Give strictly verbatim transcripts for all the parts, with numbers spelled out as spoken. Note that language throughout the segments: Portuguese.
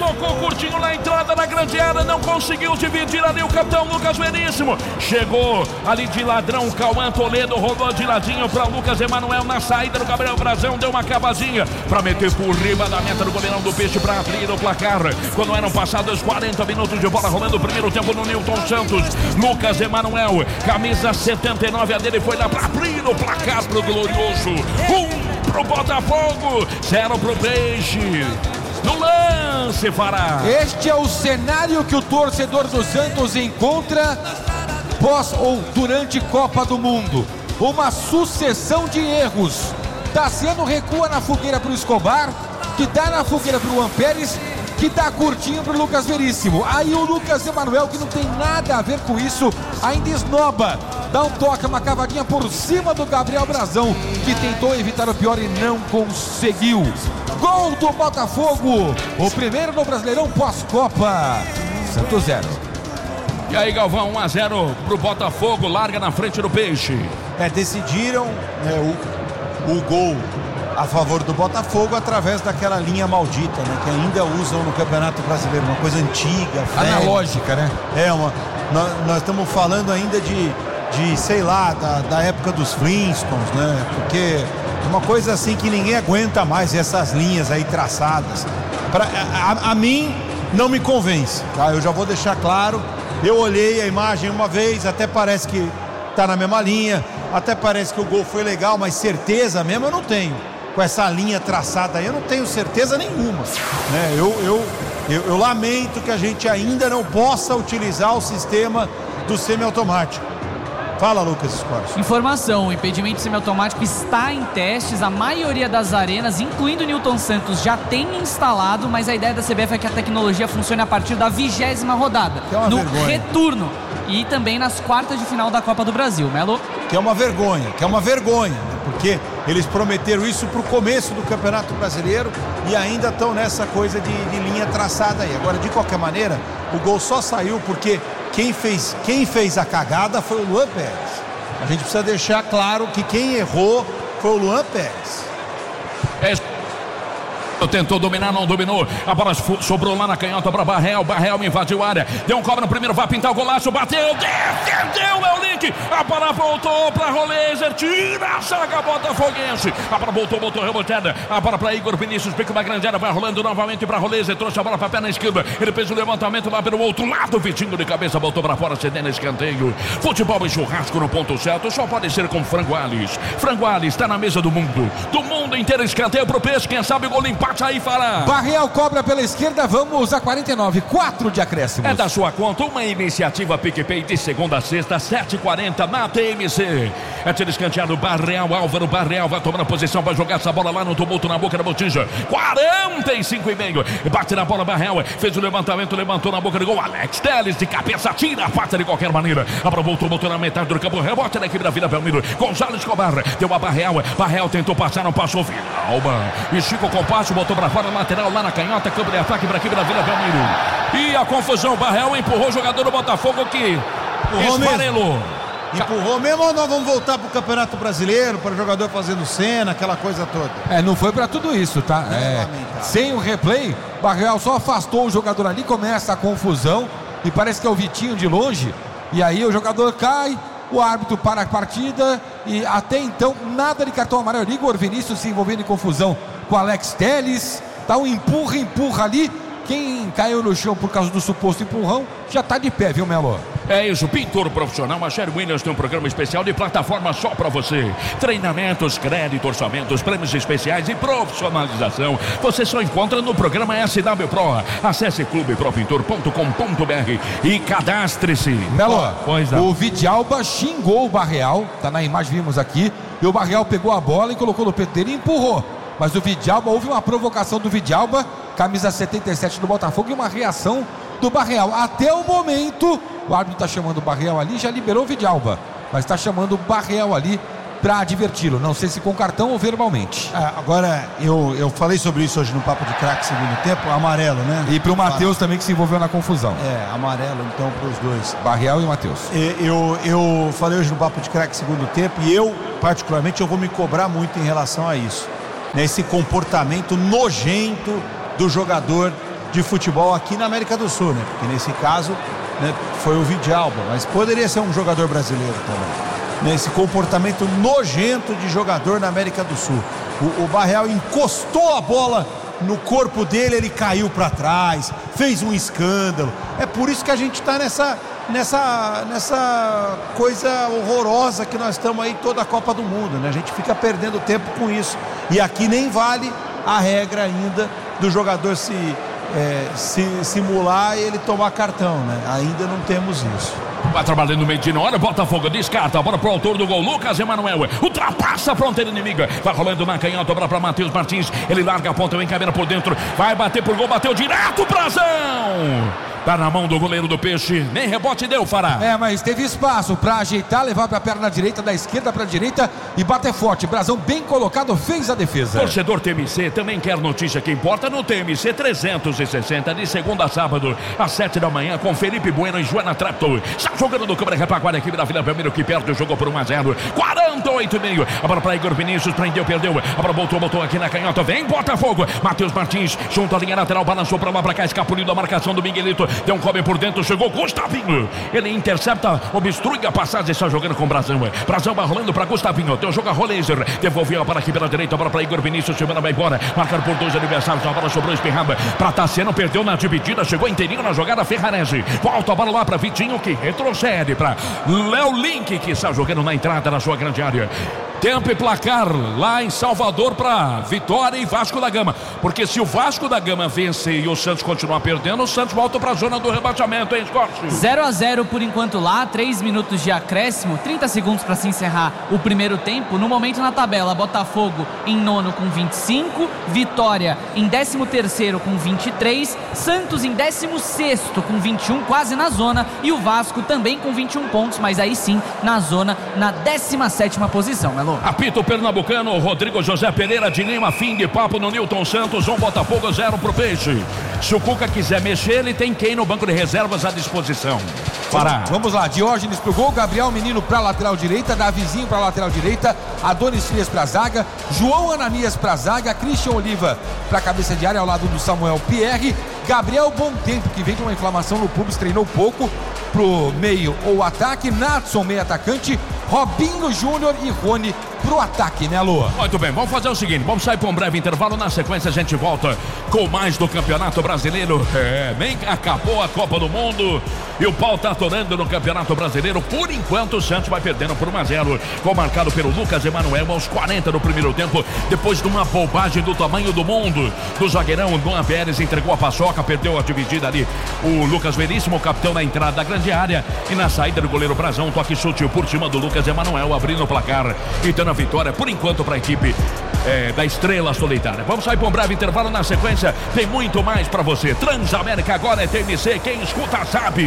tocou curtinho na entrada da grande área, não conseguiu dividir ali o capitão Lucas Veríssimo. Chegou ali de ladrão, Cauã Toledo rolou de ladinho para Lucas Emanuel na saída do Gabriel Brazão, deu uma cavadinha para meter por riba da meta do goleirão do Peixe para abrir o placar. Quando eram passados quarenta minutos de bola rolando o primeiro tempo no Newton Santos, Lucas Emanuel, camisa setenta e nove, a dele foi lá para abrir o placar pro glorioso. Um pro Botafogo, zero pro Peixe. No lance, Fará. Este é o cenário que o torcedor do Santos encontra pós ou durante Copa do Mundo. Uma sucessão de erros. Tassiano recua na fogueira para o Escobar, que dá na fogueira para o Luan Pérez, que dá curtinho para o Lucas Veríssimo. Aí o Lucas Emanuel, que não tem nada a ver com isso, ainda esnoba. Dá um toque, uma cavadinha por cima do Gabriel Brazão, que tentou evitar o pior e não conseguiu. Gol do Botafogo, o primeiro no Brasileirão pós-Copa. Santos zero. E aí, Galvão, um a zero pro Botafogo, larga na frente do Peixe. É, decidiram é, o, o gol a favor do Botafogo através daquela linha maldita, né, que ainda usam no Campeonato Brasileiro, uma coisa antiga, velha. Analógica, né? É, uma, nós, nós estamos falando ainda de, de sei lá, da, da época dos Flintstones, né, porque uma coisa assim que ninguém aguenta mais, essas linhas aí traçadas. Pra, a, a mim não me convence, tá? Eu já vou deixar claro, eu olhei a imagem uma vez, até parece que tá na mesma linha, até parece que o gol foi legal, mas certeza mesmo eu não tenho. Com essa linha traçada aí, eu não tenho certeza nenhuma, né? Eu, eu, eu, eu lamento que a gente ainda não possa utilizar o sistema do semiautomático. Fala, Lucas Escorcio. Informação, o impedimento semiautomático está em testes, a maioria das arenas, incluindo o Newton Santos, já tem instalado, mas a ideia da C B F é que a tecnologia funcione a partir da vigésima rodada, que é uma no vergonha. retorno, e também nas quartas de final da Copa do Brasil. Melo? Que é uma vergonha, que é uma vergonha, né? Porque eles prometeram isso para o começo do Campeonato Brasileiro e ainda estão nessa coisa de, de linha traçada aí. Agora, de qualquer maneira, o gol só saiu porque quem fez, quem fez a cagada foi o Luan Pérez. A gente precisa deixar claro que quem errou foi o Luan Pérez. É. Tentou dominar, não dominou. A bola sobrou lá na canhota para Barrel. Barrel invadiu a área. Deu um cobra no primeiro, vai pintar o golaço. Bateu, defendeu, é o link. A bola voltou para Rolezer. Tira a zaga botafoguense. A bola voltou, voltou, rebotada. A bola para Igor Vinícius. Pica uma grande área, vai rolando novamente para Rolezer. Trouxe a bola para a perna esquerda. Ele fez o levantamento lá pelo outro lado. Vitinho de cabeça, voltou para fora, cedendo escanteio. Futebol e churrasco no ponto certo. Só pode ser com Frango Alves. Frango Alves está na mesa do mundo. Do mundo inteiro, escanteio pro Peixe. Quem sabe o gol empate aí, Fará. Barreal cobra pela esquerda, vamos a quarenta e nove, quatro de acréscimos. É da sua conta, uma iniciativa PicPay de segunda a sexta, sete e quarenta na T M C. É tiro escanteado, Barreal, Álvaro Barreal vai tomando posição, vai jogar essa bola lá no tumulto na boca da botija. quarenta e cinco e meio, bate na bola Barreal, fez o levantamento, levantou na boca do gol. Alex Telles de cabeça, tira a pata de qualquer maneira. Abra, voltou, botou na metade do campo, rebote da equipe da Vila Belmiro. Gonzalo Escobar, deu a Barreal, Barreal tentou passar, não passou, final. Estica o compasso, botou pra fora, lateral lá na canhota, campo de ataque para a equipe da Vila Belmiro. E a confusão, Barreal empurrou o jogador do Botafogo que esfarelou. Empurrou mesmo ou nós vamos voltar pro Campeonato Brasileiro, para o jogador fazendo cena, aquela coisa toda? É, não foi para tudo isso, tá? É, sem o replay, Barreal só afastou o jogador ali, começa a confusão e parece que é o Vitinho de longe, e aí o jogador cai, o árbitro para a partida e até então nada de cartão amarelo. Igor Vinícius se envolvendo em confusão com Alex Telles, tá um empurra, empurra ali. Quem caiu no chão por causa do suposto empurrão já tá de pé, viu, Melo? É isso, pintor profissional, a Sherwin Williams tem um programa especial de plataforma só para você. Treinamentos, crédito, orçamentos, prêmios especiais e profissionalização. Você só encontra no programa S W Pro. Acesse clube pro pintor ponto com ponto b r e cadastre-se. Melo, pois é. O Vidalba xingou o Barreal, tá na imagem, vimos aqui, e o Barreal pegou a bola e colocou no peito dele e empurrou. Mas o Vidalba, houve uma provocação do Vidalba, camisa setenta e sete do Botafogo, e uma reação do Barreal. Até o momento, o árbitro está chamando o Barreal ali, já liberou o Vidalba, mas está chamando o Barreal ali para adverti-lo, não sei se com cartão ou verbalmente. Ah, agora, eu, eu falei sobre isso hoje no Papo de Craque segundo tempo, amarelo, né? E para o Matheus também, que se envolveu na confusão. É, amarelo então para os dois. Barreal e Matheus. Eu, eu falei hoje no Papo de Craque segundo tempo e eu, particularmente, eu vou me cobrar muito em relação a isso. Esse comportamento nojento do jogador de futebol aqui na América do Sul, né? Porque nesse caso, né, foi o Vidalba, mas poderia ser um jogador brasileiro também. Né? Esse comportamento nojento de jogador na América do Sul. O, o Barreal encostou a bola no corpo dele, ele caiu para trás, fez um escândalo. É por isso que a gente está nessa, nessa, nessa coisa horrorosa que nós estamos aí toda a Copa do Mundo, né? A gente fica perdendo tempo com isso. E aqui nem vale a regra ainda do jogador se, é, se simular e ele tomar cartão, né? Ainda não temos isso. Vai trabalhando no meio de hora, Botafogo descarta, bola pro autor do gol, Lucas Emanuel, ultrapassa a fronteira inimiga, vai rolando na canhota, bola pra Matheus Martins, ele larga a ponta, vem caminhando por dentro, vai bater por gol, bateu direto, Brazão! Tá na mão do goleiro do Peixe, nem rebote deu, Fará. É, mas teve espaço pra ajeitar, levar pra perna direita, da esquerda pra direita e bater forte. Brazão bem colocado, fez a defesa. Torcedor T M C também quer notícia que importa no T M C trezentos e sessenta, de segunda a sábado, às sete da manhã, com Felipe Bueno e Joana Trapto. Está jogando no câmera repaguarda, equipe da Vila Belmiro que perde, jogou por um a zero, quarenta e oito e meio. A bola pra Igor Vinícius, prendeu, perdeu. A bola voltou, botou aqui na canhota, vem Botafogo. Matheus Martins, junto à linha lateral, balançou pra lá, pra cá, escapuliu da marcação do Miguelito. Deu um cobre por dentro, chegou Gustavinho. Ele intercepta, obstrui a passagem, está jogando com o Brazão. Brazão vai rolando para Gustavinho. Tem o jogo a Rolezer. Devolveu a bola aqui pela direita, a bola para Igor Vinícius. Semana vai embora. Marcado por dois adversários. A bola sobrou espirrada para Tassiano. Perdeu na dividida. Chegou inteirinho na jogada Ferrarese. Volta a bola lá para Vitinho, que retrocede para Léo Link, que está jogando na entrada da sua grande área. Tempo e placar lá em Salvador para Vitória e Vasco da Gama. Porque se o Vasco da Gama vencer e o Santos continuar perdendo, o Santos volta para a zona do rebaixamento, hein, Scott? zero a zero por enquanto lá, três minutos de acréscimo, trinta segundos para se encerrar o primeiro tempo. No momento na tabela, Botafogo em nono com vinte e cinco, Vitória em décimo terceiro com vinte e três, Santos em décimo sexto com vinte e um, quase na zona, e o Vasco também com vinte e um pontos, mas aí sim na zona, na décima sétima posição, Melo. Apito Pernambucano, Rodrigo José Pereira de Lima, fim de papo no Newton Santos, um Botafogo, zero pro Peixe. Se o Cuca quiser mexer, ele tem quem no banco de reservas à disposição. Pará. Vamos lá, Diógenes pro gol, Gabriel Menino pra lateral direita, Davizinho pra lateral direita, Adonis Frias pra zaga, João Ananias pra zaga, Christian Oliva pra cabeça de área ao lado do Samuel Pierre, Gabriel Bontempo, que vem de uma inflamação no pubis, treinou pouco, pro meio ou ataque, Natson meio atacante, Robinho Júnior e Rony pro ataque, né, Lua? Muito bem, vamos fazer o seguinte, vamos sair para um breve intervalo, na sequência a gente volta com mais do Campeonato Brasileiro. É, nem acabou a Copa do Mundo e o pau tá atorando no Campeonato Brasileiro. Por enquanto o Santos vai perdendo por um a zero, gol marcado pelo Lucas Emanuel aos quarenta do primeiro tempo, depois de uma bobagem do tamanho do mundo do zagueirão Luan Pérez, entregou a paçoca, perdeu a dividida ali o Lucas Veríssimo, o capitão na entrada da grande área, e na saída do goleiro Brazão, toque chute por cima do Lucas Emanuel, abrindo o placar e dando a vitória por enquanto para a equipe é, da Estrela Solitária. Vamos sair para um breve intervalo, na sequência tem muito mais para você. Transamérica agora é T M C, quem escuta sabe.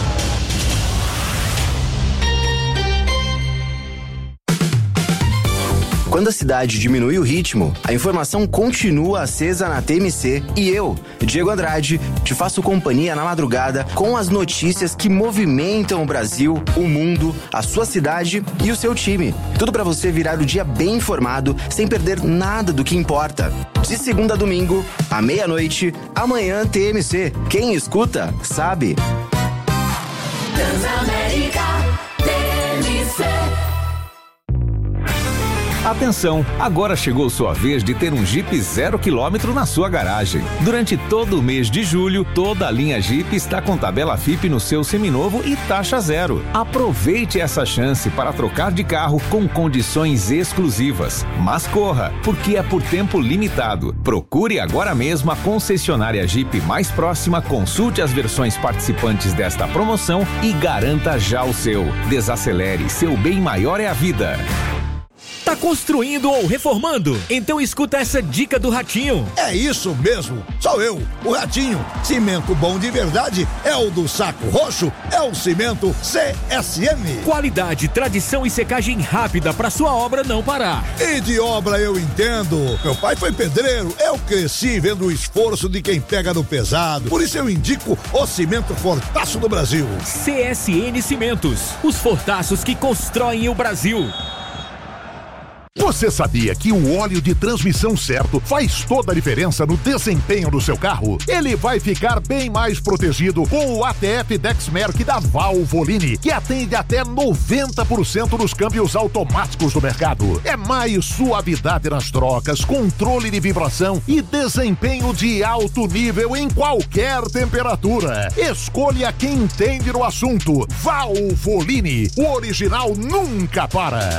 Quando a cidade diminui o ritmo, a informação continua acesa na T M C e eu, Diego Andrade, te faço companhia na madrugada com as notícias que movimentam o Brasil, o mundo, a sua cidade e o seu time. Tudo para você virar o dia bem informado, sem perder nada do que importa. De segunda a domingo, à meia-noite, amanhã T M C. Quem escuta, sabe. Transamérica T M C. Atenção, agora chegou sua vez de ter um Jeep zero quilômetro na sua garagem. Durante todo o mês de julho, toda a linha Jeep está com tabela F I P no seu seminovo e taxa zero. Aproveite essa chance para trocar de carro com condições exclusivas. Mas corra, porque é por tempo limitado. Procure agora mesmo a concessionária Jeep mais próxima, consulte as versões participantes desta promoção e garanta já o seu. Desacelere, seu bem maior é a vida. Tá construindo ou reformando? Então escuta essa dica do Ratinho. É isso mesmo, sou eu, o Ratinho. Cimento bom de verdade é o do Saco Roxo, é o cimento C S M. Qualidade, tradição e secagem rápida para sua obra não parar. E de obra eu entendo. Meu pai foi pedreiro, eu cresci vendo o esforço de quem pega no pesado. Por isso eu indico o cimento Fortaço do Brasil. C S N Cimentos, os fortaços que constroem o Brasil. Você sabia que o óleo de transmissão certo faz toda a diferença no desempenho do seu carro? Ele vai ficar bem mais protegido com o A T F Dexmerc da Valvoline, que atende até noventa por cento dos câmbios automáticos do mercado. É mais suavidade nas trocas, controle de vibração e desempenho de alto nível em qualquer temperatura. Escolha quem entende no assunto. Valvoline, o original nunca para.